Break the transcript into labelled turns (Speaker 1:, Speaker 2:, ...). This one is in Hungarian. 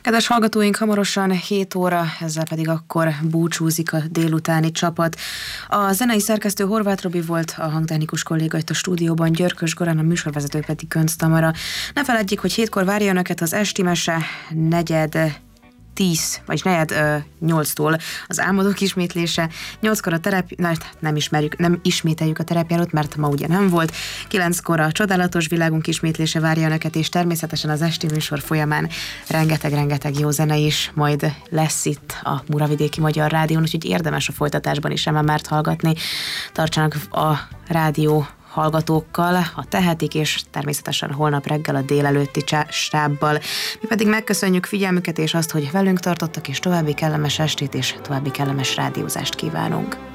Speaker 1: Kedves hallgatóink, hamarosan 7 óra, ezzel pedig akkor búcsúzik a délutáni csapat. A zenei szerkesztő Horváth Robi volt, a hangtechnikus kolléga itt a stúdióban, Györkös Gorán, a műsorvezető pedig Könc Tamara. Ne feledjék, hogy 7-kor várja önöket az esti mese, 8-tól az álmodók ismétlése, 8-kor a nem ismételjük a terápiáról, mert ma ugye nem volt, 9-kor a csodálatos világunk ismétlése várja önöket, és természetesen az esti műsor folyamán rengeteg jó zene is majd lesz itt a Muravidéki Magyar Rádión, úgyhogy érdemes a folytatásban is MMR-t hallgatni. Tartsanak a rádió hallgatókkal, ha tehetik, és természetesen holnap reggel a délelőtti stábbal. Mi pedig megköszönjük figyelmüket és azt, hogy velünk tartottak, és további kellemes estét és további kellemes rádiózást kívánunk.